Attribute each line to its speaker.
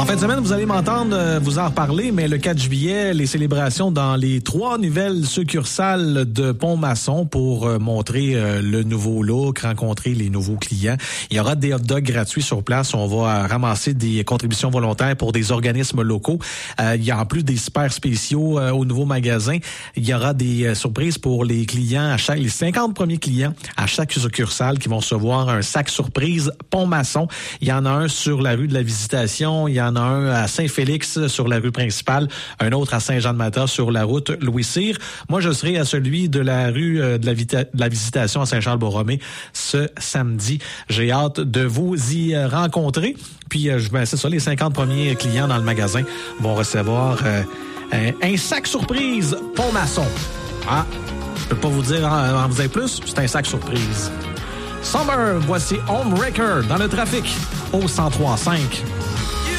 Speaker 1: En fin de semaine, vous allez m'entendre vous en reparler, mais le 4 juillet, les célébrations dans les 3 nouvelles succursales de Pont-Maçon pour montrer le nouveau look, rencontrer les nouveaux clients. Il y aura des hot dogs gratuits sur place. On va ramasser des contributions volontaires pour des organismes locaux. Il y a en plus des super spéciaux au nouveau magasin. Il y aura des surprises pour les clients, les 50 premiers clients à chaque succursale qui vont recevoir un sac surprise Pont-Maçon. Il y en a un sur la rue de la Visitation. Il y en a un à Saint-Félix sur la rue principale, un autre à Saint-Jean-de-Mata sur la route Louis-Cyr. Moi, je serai à celui de la rue de la Visitation à Saint-Charles-Borromée ce samedi. J'ai hâte de vous y rencontrer. Puis, c'est ça, les 50 premiers clients dans le magasin vont recevoir un sac surprise Pont-Maçon. Ah, je peux pas vous dire en vous dire plus, c'est un sac surprise. Summer, voici Homewrecker dans le trafic au 103.5.